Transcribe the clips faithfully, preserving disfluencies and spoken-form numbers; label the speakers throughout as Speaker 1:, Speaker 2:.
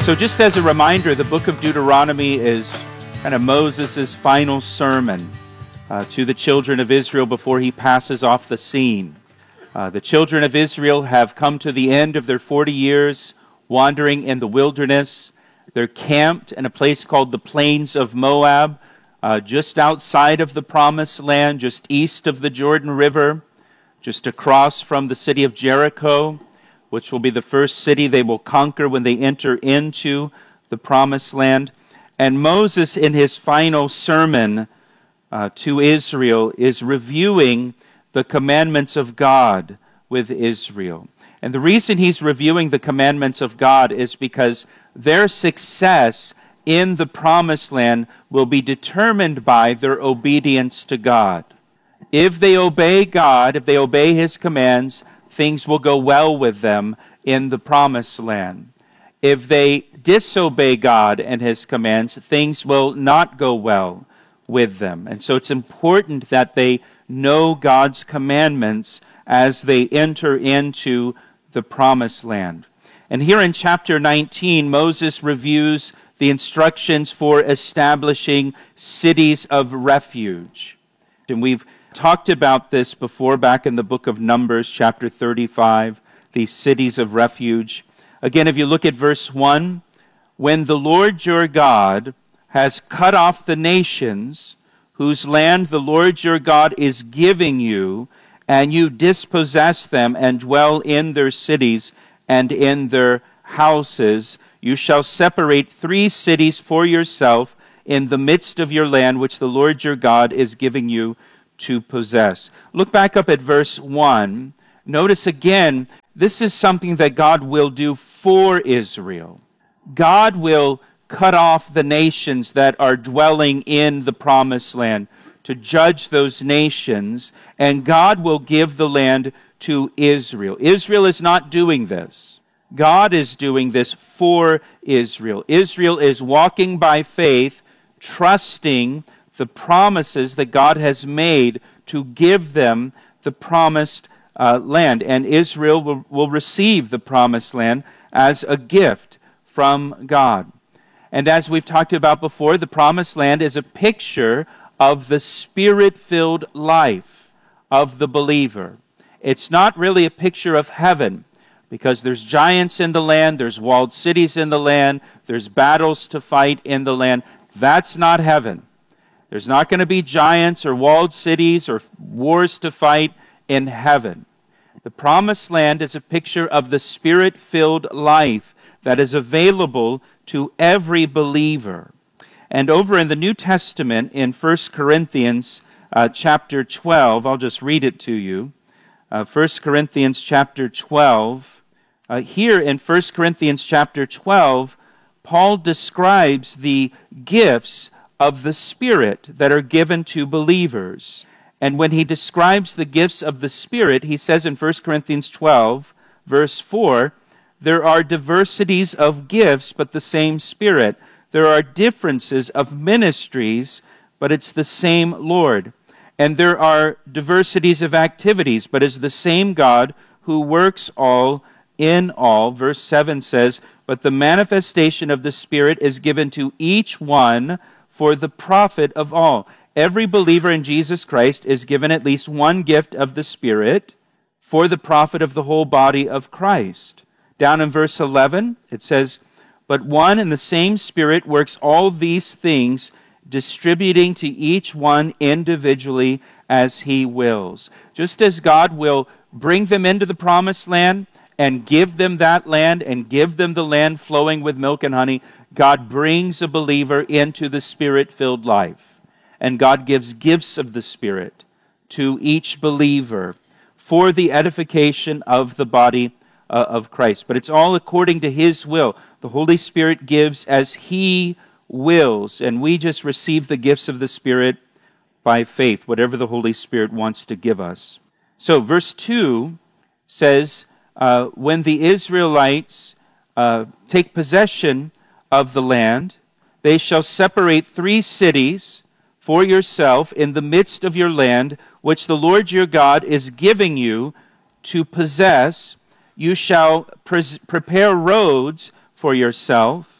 Speaker 1: So just as a reminder, the book of Deuteronomy is kind of Moses' final sermon uh, to the children of Israel before he passes off the scene. Uh, the children of Israel have come to the end of their forty years wandering in the wilderness. They're camped in a place called the Plains of Moab, uh, just outside of the Promised Land, just east of the Jordan River, just across from the city of Jericho, which will be the first city they will conquer when they enter into the Promised Land. And Moses, in his final sermon uh, to Israel, is reviewing the commandments of God with Israel. And the reason he's reviewing the commandments of God is because their success in the Promised Land will be determined by their obedience to God. If they obey God, if they obey His commands, things will go well with them in the Promised Land. If they disobey God and His commands, things will not go well with them. And so it's important that they know God's commandments as they enter into the Promised Land. And here in chapter nineteen, Moses reviews the instructions for establishing cities of refuge. And we've talked about this before back in the book of Numbers, chapter thirty-five, these cities of refuge. Again, if you look at verse one, when the Lord your God has cut off the nations whose land the Lord your God is giving you, and you dispossess them and dwell in their cities and in their houses, you shall separate three cities for yourself in the midst of your land, which the Lord your God is giving you to possess. Look back up at verse one. Notice again, this is something that God will do for Israel. God will cut off the nations that are dwelling in the Promised Land to judge those nations, and God will give the land to Israel. Israel is not doing this. God is doing this for Israel. Israel is walking by faith, trusting the promises that God has made to give them the promised uh, land. And Israel will, will receive the promised land as a gift from God. And as we've talked about before, the promised land is a picture of the Spirit-filled life of the believer. It's not really a picture of heaven, because there's giants in the land, there's walled cities in the land, there's battles to fight in the land. That's not heaven. There's not going to be giants or walled cities or wars to fight in heaven. The promised land is a picture of the Spirit-filled life that is available to every believer. And over in the New Testament, in First Corinthians uh, chapter twelve, I'll just read it to you. Uh, First Corinthians chapter twelve. Uh, here in First Corinthians chapter twelve, Paul describes the gifts of the Spirit that are given to believers. And when he describes the gifts of the Spirit, he says in First Corinthians twelve, verse four, there are diversities of gifts, but the same Spirit. There are differences of ministries, but it's the same Lord. And there are diversities of activities, but it's the same God who works all in all. Verse seven says, but the manifestation of the Spirit is given to each one for the profit of all. Every believer in Jesus Christ is given at least one gift of the Spirit for the profit of the whole body of Christ. Down in verse eleven, it says, but one and the same Spirit works all these things, distributing to each one individually as He wills. Just as God will bring them into the promised land and give them that land and give them the land flowing with milk and honey, God brings a believer into the Spirit-filled life. And God gives gifts of the Spirit to each believer for the edification of the body uh, of Christ. But it's all according to His will. The Holy Spirit gives as He wills, and we just receive the gifts of the Spirit by faith, whatever the Holy Spirit wants to give us. So verse two says, uh, when the Israelites uh, take possession of the land, they shall separate three cities for yourself in the midst of your land, which the Lord your God is giving you to possess. You shall pre- prepare roads for yourself,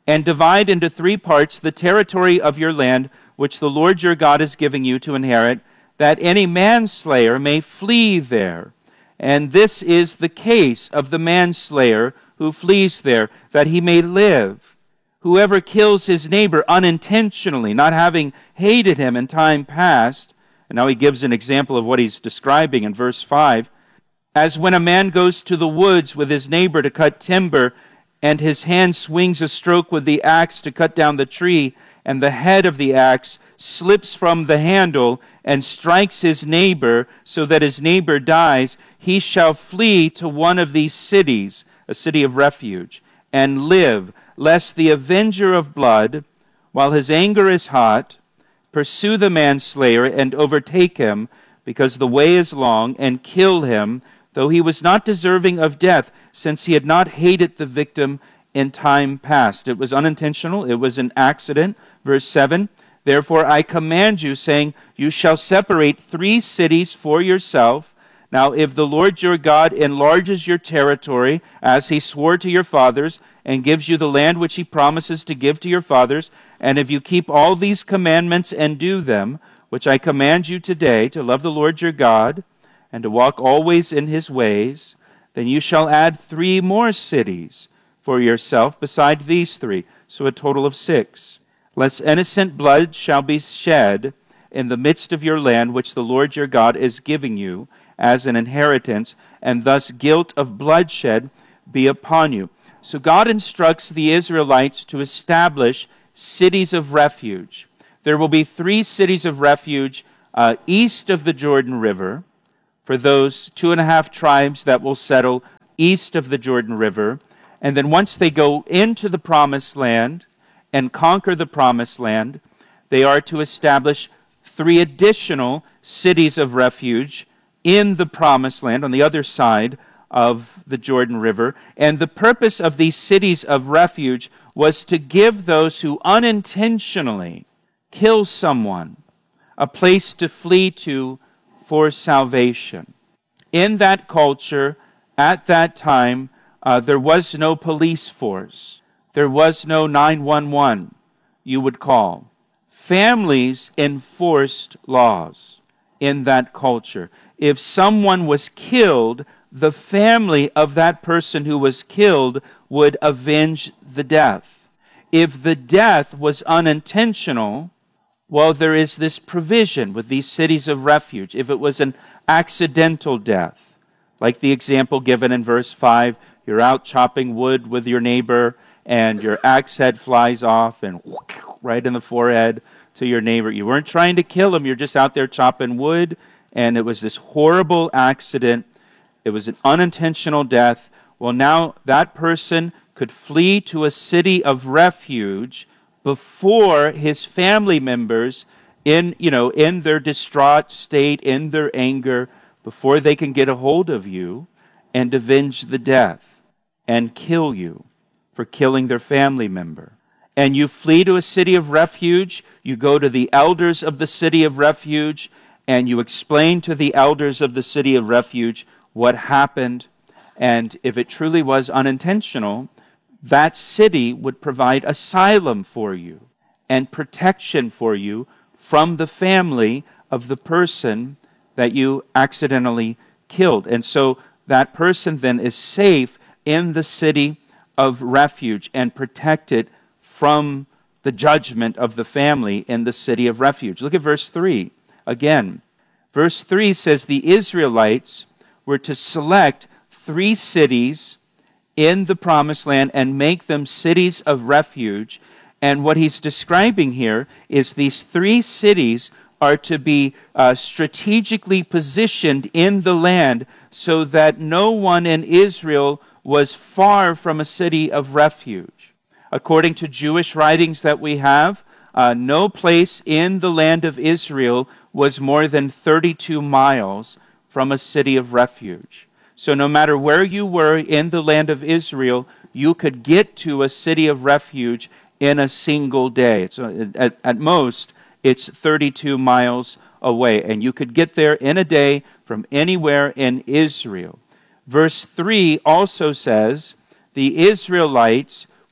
Speaker 1: and divide into three parts the territory of your land, which the Lord your God is giving you to inherit, that any manslayer may flee there. And this is the case of the manslayer who flees there, that he may live. Whoever kills his neighbor unintentionally, not having hated him in time past, and now he gives an example of what he's describing in verse five, as when a man goes to the woods with his neighbor to cut timber, and his hand swings a stroke with the axe to cut down the tree, and the head of the axe slips from the handle and strikes his neighbor so that his neighbor dies, he shall flee to one of these cities, a city of refuge, and live, lest the avenger of blood, while his anger is hot, pursue the manslayer and overtake him, because the way is long, and kill him, though he was not deserving of death, since he had not hated the victim in time past. It was unintentional. It was an accident. Verse seven, therefore I command you, saying, you shall separate three cities for yourself. Now if the Lord your God enlarges your territory, as he swore to your fathers, and gives you the land which he promises to give to your fathers, and if you keep all these commandments and do them, which I command you today, to love the Lord your God, and to walk always in his ways, then you shall add three more cities for yourself beside these three, so a total of six. Lest innocent blood shall be shed in the midst of your land, which the Lord your God is giving you as an inheritance, and thus guilt of bloodshed be upon you. So God instructs the Israelites to establish cities of refuge. There will be three cities of refuge uh, east of the Jordan River, for those two and a half tribes that will settle east of the Jordan River. And then once they go into the promised land and conquer the promised land, they are to establish three additional cities of refuge in the promised land on the other side of the Jordan River. And the purpose of these cities of refuge was to give those who unintentionally kill someone a place to flee to for salvation. In that culture, at that time, uh, there was no police force. There was no nine one one you would call. Families enforced laws in that culture. If someone was killed, the family of that person who was killed would avenge the death. If the death was unintentional, well, there is this provision with these cities of refuge. If it was an accidental death, like the example given in verse five, you're out chopping wood with your neighbor and your axe head flies off and right in the forehead to your neighbor. You weren't trying to kill him, you're just out there chopping wood, and it was this horrible accident. It was an unintentional death. Well, now that person could flee to a city of refuge before his family members, in you know in their distraught state, in their anger, before they can get a hold of you and avenge the death and kill you for killing their family member. And you flee to a city of refuge, you go to the elders of the city of refuge, and you explain to the elders of the city of refuge what happened. And if it truly was unintentional, that city would provide asylum for you and protection for you from the family of the person that you accidentally killed. And so that person then is safe in the city of refuge and protected from the judgment of the family in the city of refuge. Look at verse three again. Verse three says the Israelites were to select three cities in the promised land and make them cities of refuge. And what he's describing here is these three cities are to be uh, strategically positioned in the land so that no one in Israel was far from a city of refuge. According to Jewish writings that we have, uh, no place in the land of Israel was more than thirty-two miles from a city of refuge. So no matter where you were in the land of Israel, you could get to a city of refuge in a single day. It's, at, at most, it's thirty-two miles away, and you could get there in a day from anywhere in Israel. Verse three also says the Israelites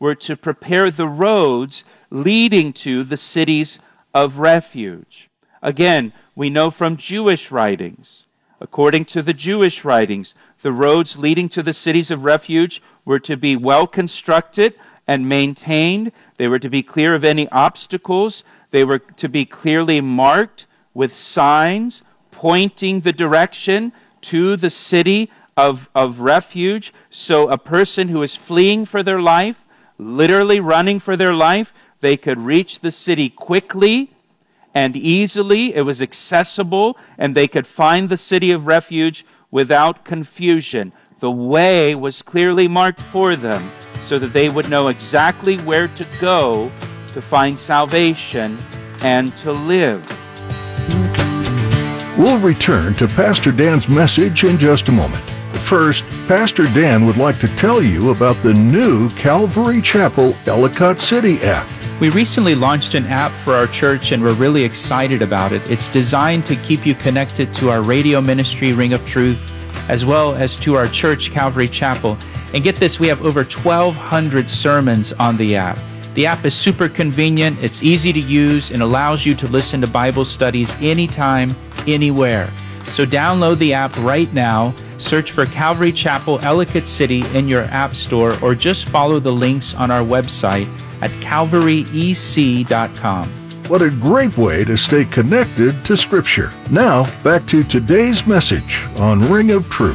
Speaker 1: were to prepare the roads leading to the cities of refuge. Again, we know from Jewish writings, according to the Jewish writings, the roads leading to the cities of refuge were to be well constructed and maintained. They were to be clear of any obstacles. They were to be clearly marked with signs pointing the direction to the city of, of refuge. So a person who is fleeing for their life, literally running for their life, they could reach the city quickly and easily. It was accessible, and they could find the city of refuge without confusion. The way was clearly marked for them so that they would know exactly where to go to find salvation and to live.
Speaker 2: We'll return to Pastor Dan's message in just a moment. First, Pastor Dan would like to tell you about the new Calvary Chapel Ellicott City app.
Speaker 3: We recently launched an app for our church, and we're really excited about it. It's designed to keep you connected to our radio ministry, Ring of Truth, as well as to our church, Calvary Chapel. And get this, we have over twelve hundred sermons on the app. The app is super convenient, it's easy to use, and allows you to listen to Bible studies anytime, anywhere. So download the app right now, search for Calvary Chapel Ellicott City in your app store, or just follow the links on our website at calvary e c dot com.
Speaker 2: What a great way to stay connected to Scripture. Now, back to today's message on Ring of Truth.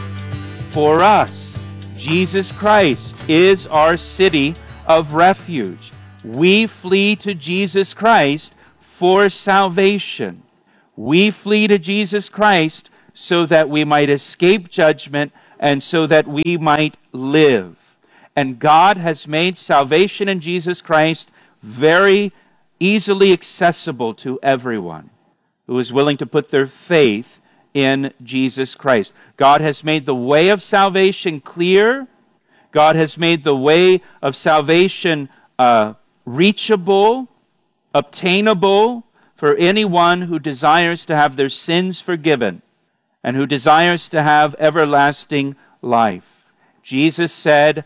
Speaker 1: For us, Jesus Christ is our city of refuge. We flee to Jesus Christ for salvation. We flee to Jesus Christ so that we might escape judgment and so that we might live. And God has made salvation in Jesus Christ very easily accessible to everyone who is willing to put their faith in Jesus Christ. God has made the way of salvation clear. God has made the way of salvation uh, reachable, obtainable for anyone who desires to have their sins forgiven and who desires to have everlasting life. Jesus said,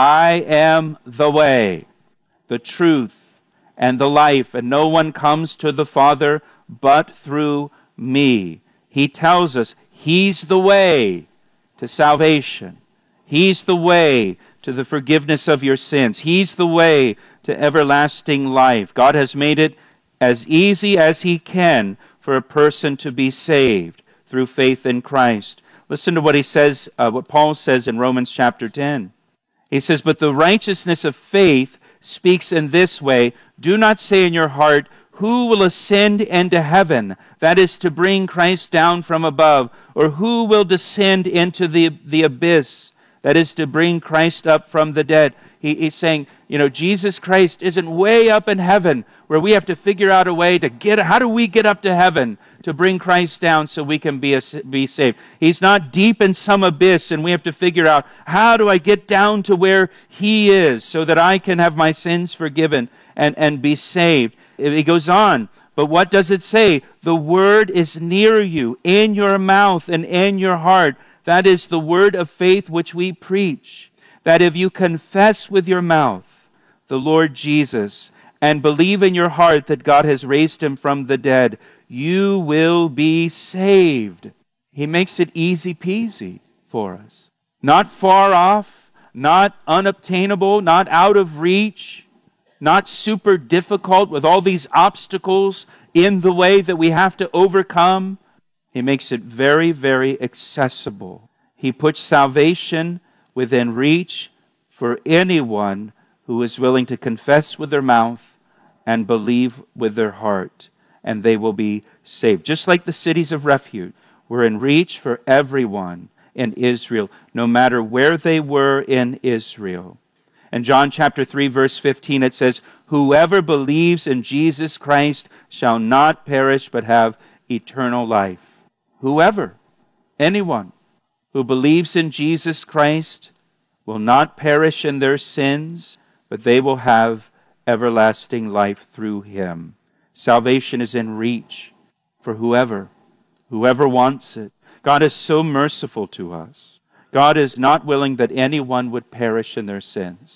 Speaker 1: I am the way, the truth, and the life, and no one comes to the Father but through me. He tells us He's the way to salvation. He's the way to the forgiveness of your sins. He's the way to everlasting life. God has made it as easy as He can for a person to be saved through faith in Christ. Listen to what he says, uh, what Paul says in Romans chapter ten. He says, but the righteousness of faith speaks in this way, do not say in your heart, who will ascend into heaven? That is to bring Christ down from above. Or who will descend into the, the abyss? That is to bring Christ up from the dead. He, he's saying, you know, Jesus Christ isn't way up in heaven where we have to figure out a way to get, how do we get up to heaven to bring Christ down so we can be, a, be saved? He's not deep in some abyss and we have to figure out, how do I get down to where He is so that I can have my sins forgiven and, and be saved? It goes on, but what does it say? The word is near you, in your mouth and in your heart. That is the word of faith which we preach. That if you confess with your mouth the Lord Jesus and believe in your heart that God has raised Him from the dead, you will be saved. He makes it easy peasy for us. Not far off, not unobtainable, not out of reach, not super difficult with all these obstacles in the way that we have to overcome. He makes it very, very accessible. He puts salvation within reach for anyone who is willing to confess with their mouth and believe with their heart, and they will be saved. Just like the cities of refuge were in reach for everyone in Israel, no matter where they were in Israel. In John chapter three, verse fifteen, it says, whoever believes in Jesus Christ shall not perish but have eternal life. Whoever, anyone who believes in Jesus Christ will not perish in their sins, but they will have everlasting life through Him. Salvation is in reach for whoever, whoever wants it. God is so merciful to us. God is not willing that anyone would perish in their sins, but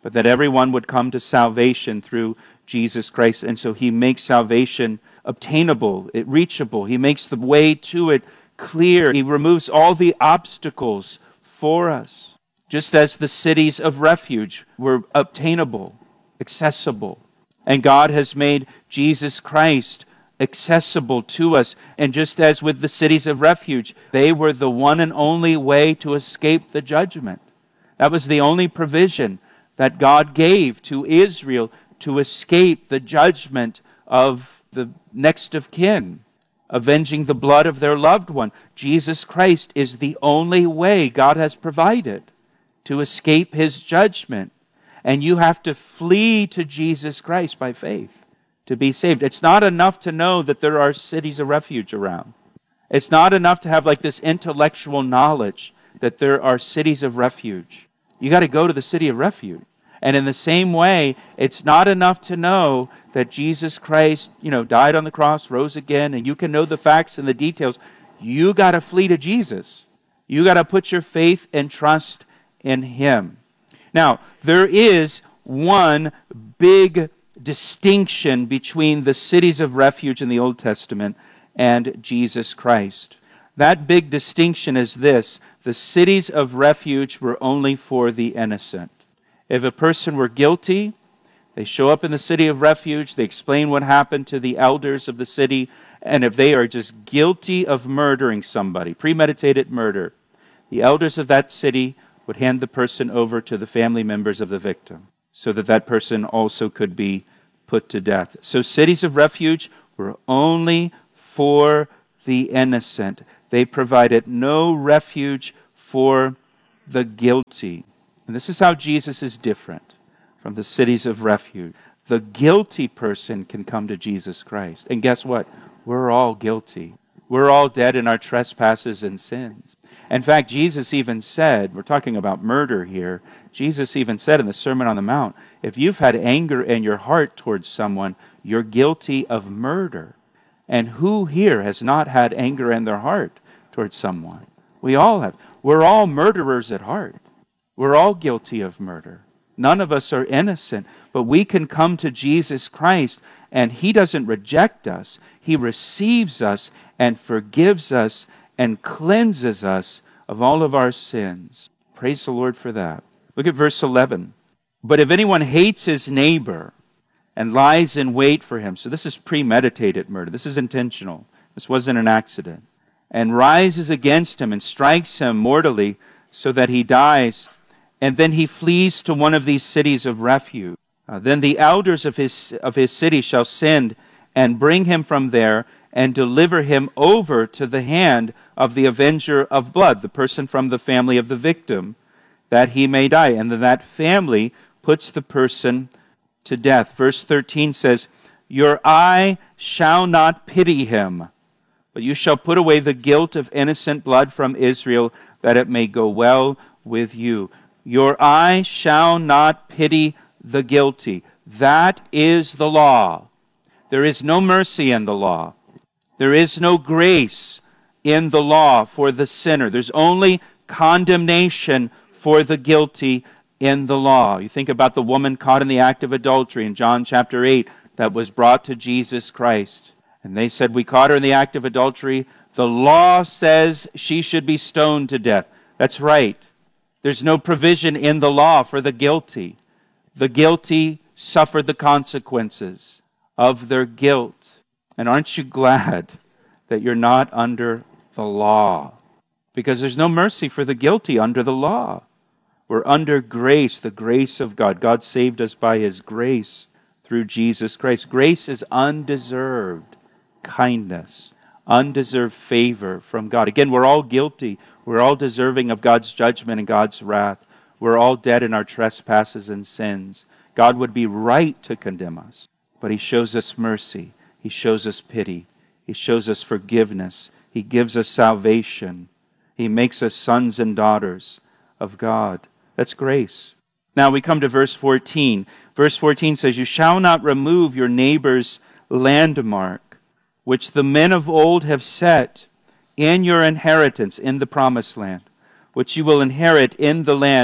Speaker 1: but that everyone would come to salvation through Jesus Christ. And so he makes salvation obtainable, it reachable. He makes the way to it clear. He removes all the obstacles for us. Just as the cities of refuge were obtainable, accessible. And God has made Jesus Christ accessible to us. And just as with the cities of refuge, they were the one and only way to escape the judgment. That was the only provision that God gave to Israel to escape the judgment of the next of kin, avenging the blood of their loved one. Jesus Christ is the only way God has provided to escape his judgment. And you have to flee to Jesus Christ by faith to be saved. It's not enough to know that there are cities of refuge around. It's not enough to have like this intellectual knowledge that there are cities of refuge. You got to go to the city of refuge. And in the same way, it's not enough to know that Jesus Christ, you know, died on the cross, rose again, and you can know the facts and the details. You got to flee to Jesus. You got to put your faith and trust in him. Now, there is one big distinction between the cities of refuge in the Old Testament and Jesus Christ. That big distinction is this: the cities of refuge were only for the innocent. If a person were guilty, they show up in the city of refuge, they explain what happened to the elders of the city, and if they are just guilty of murdering somebody, premeditated murder, the elders of that city would hand the person over to the family members of the victim so that that person also could be put to death. So cities of refuge were only for the innocent. They provided no refuge for the guilty. And this is how Jesus is different from the cities of refuge. The guilty person can come to Jesus Christ. And guess what? We're all guilty. We're all dead in our trespasses and sins. In fact, Jesus even said, we're talking about murder here, Jesus even said in the Sermon on the Mount, if you've had anger in your heart towards someone, you're guilty of murder. And who here has not had anger in their heart towards someone? We all have. We're all murderers at heart. We're all guilty of murder. None of us are innocent, but we can come to Jesus Christ, and he doesn't reject us. He receives us and forgives us and cleanses us of all of our sins. Praise the Lord for that. Look at verse eleven. But if anyone hates his neighbor and lies in wait for him, so this is premeditated murder, this is intentional, this wasn't an accident, and rises against him and strikes him mortally so that he dies, and then he flees to one of these cities of refuge, uh, then the elders of his, of his city shall send and bring him from there and deliver him over to the hand of the avenger of blood, the person from the family of the victim, that he may die. And then that family puts the person to death. Verse thirteen says, your eye shall not pity him, but you shall put away the guilt of innocent blood from Israel, that it may go well with you. Your eye shall not pity the guilty. That is the law. There is no mercy in the law. There is no grace in the law for the sinner. There's only condemnation for the guilty in the law. You think about the woman caught in the act of adultery in John chapter eight that was brought to Jesus Christ. And they said, we caught her in the act of adultery. The law says she should be stoned to death. That's right. There's no provision in the law for the guilty. The guilty suffered the consequences of their guilt. And aren't you glad that you're not under the law? Because there's no mercy for the guilty under the law. We're under grace, the grace of God. God saved us by his grace through Jesus Christ. Grace is undeserved kindness, undeserved favor from God. Again, we're all guilty. We're all deserving of God's judgment and God's wrath. We're all dead in our trespasses and sins. God would be right to condemn us, but he shows us mercy. He shows us pity. He shows us forgiveness. He gives us salvation. He makes us sons and daughters of God. That's grace. Now we come to verse fourteen. Verse fourteen says, you shall not remove your neighbor's landmark, which the men of old have set in your inheritance in the promised land, which you will inherit in the land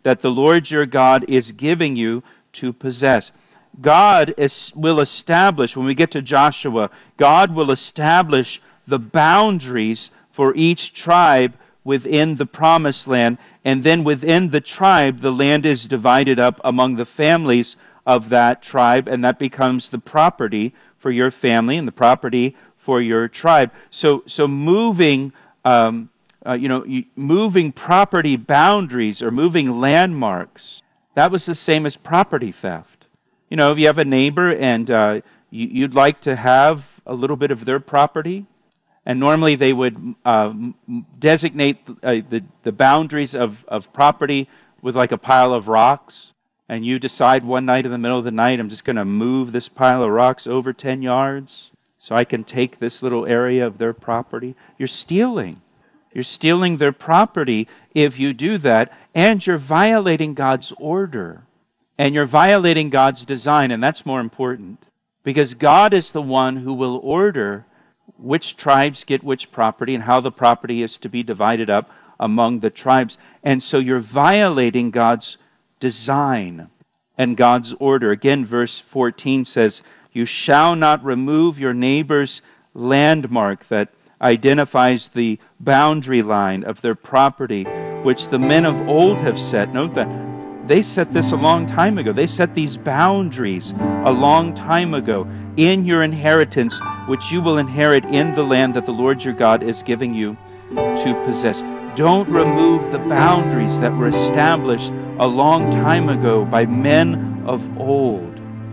Speaker 1: that the Lord your God is giving you to possess. God is, will establish, when we get to Joshua, God will establish the boundaries for each tribe within the promised land, and then within the tribe, the land is divided up among the families of that tribe, and that becomes the property for your family and the property for your tribe. So, so moving, um, uh, you know, moving property boundaries or moving landmarks, that was the same as property theft. You know, if you have a neighbor and uh, you, you'd like to have a little bit of their property, and normally they would uh, designate uh, the, the boundaries of, of property with like a pile of rocks, and you decide one night in the middle of the night, I'm just going to move this pile of rocks over ten yards so I can take this little area of their property. You're stealing. You're stealing their property if you do that, and you're violating God's order. And you're violating God's design, and that's more important. Because God is the one who will order which tribes get which property and how the property is to be divided up among the tribes. And so you're violating God's design and God's order. Again, verse fourteen says, you shall not remove your neighbor's landmark that identifies the boundary line of their property, which the men of old have set. Note that. They set this a long time ago. They set these boundaries a long time ago in your inheritance, which you will inherit in the land that the Lord your God is giving you to possess. Don't remove the boundaries that were established a long time ago by men of old.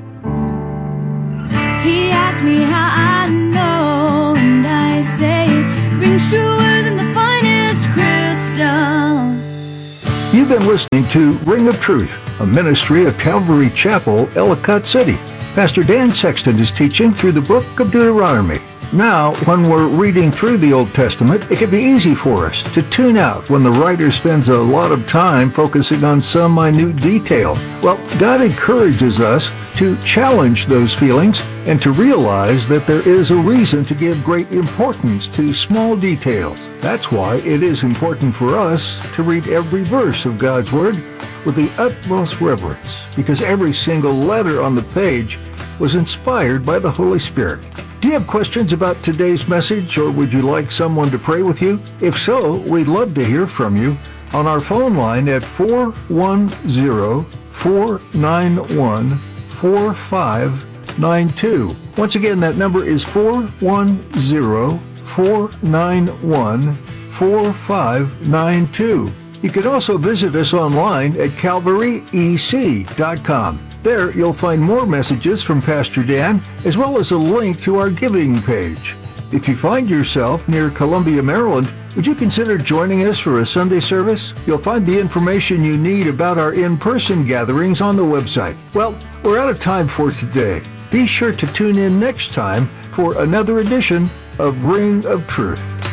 Speaker 4: He asked me how I know, and I say it rings truer than the finest crystal.
Speaker 2: You've been listening to Ring of Truth, a ministry of Calvary Chapel, Ellicott City. Pastor Dan Sexton is teaching through the book of Deuteronomy. Now, when we're reading through the Old Testament, it can be easy for us to tune out when the writer spends a lot of time focusing on some minute detail. Well, God encourages us to challenge those feelings and to realize that there is a reason to give great importance to small details. That's why it is important for us to read every verse of God's Word with the utmost reverence, because every single letter on the page was inspired by the Holy Spirit. Do you have questions about today's message, or would you like someone to pray with you? If so, we'd love to hear from you on our phone line at four one zero, four nine one, four five nine two. Once again, that number is four one zero, four nine one, four five nine two. You can also visit us online at calvary e c dot com. There, you'll find more messages from Pastor Dan, as well as a link to our giving page. If you find yourself near Columbia, Maryland, would you consider joining us for a Sunday service? You'll find the information you need about our in-person gatherings on the website. Well, we're out of time for today. Be sure to tune in next time for another edition of Ring of Truth.